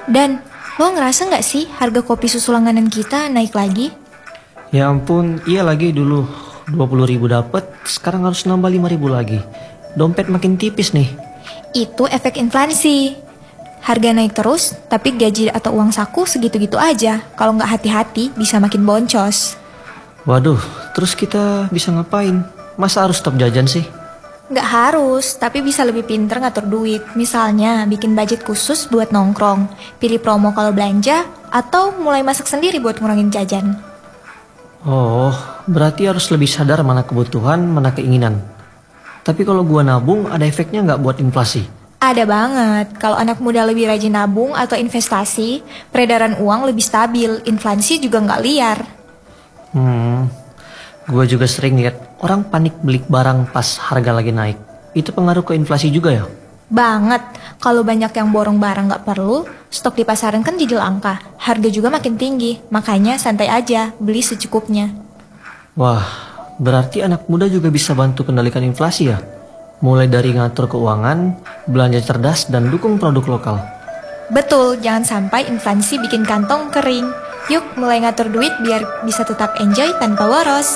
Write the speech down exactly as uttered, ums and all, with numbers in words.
Dan lo ngerasa nggak sih harga kopi susu langganan kita naik lagi? Ya ampun, iya lagi dulu dua puluh ribu dapet, sekarang harus nambah lima ribu lagi. Dompet makin tipis nih. Itu efek inflasi. Harga naik terus, tapi gaji atau uang saku segitu-gitu aja. Kalau nggak hati-hati, bisa makin boncos. Waduh, terus kita bisa ngapain? Masa harus stop jajan sih? Nggak harus, tapi bisa lebih pinter ngatur duit. Misalnya, bikin budget khusus buat nongkrong, pilih promo kalau belanja, atau mulai masak sendiri buat ngurangin jajan. Oh, berarti harus lebih sadar mana kebutuhan, mana keinginan. Tapi kalau gua nabung, ada efeknya nggak buat inflasi? Ada banget, kalau anak muda lebih rajin nabung atau investasi, peredaran uang lebih stabil, inflasi juga nggak liar. Hmm, gua juga sering lihat orang panik beli barang pas harga lagi naik. Itu pengaruh ke inflasi juga ya? Banget, kalau banyak yang borong barang nggak perlu, stok di pasaran kan jadi langka, harga juga makin tinggi, makanya santai aja, beli secukupnya. Wah, berarti anak muda juga bisa bantu kendalikan inflasi ya? Mulai dari ngatur keuangan, belanja cerdas, dan dukung produk lokal. Betul, jangan sampai inflasi bikin kantong kering. Yuk mulai ngatur duit biar bisa tetap enjoy tanpa boros.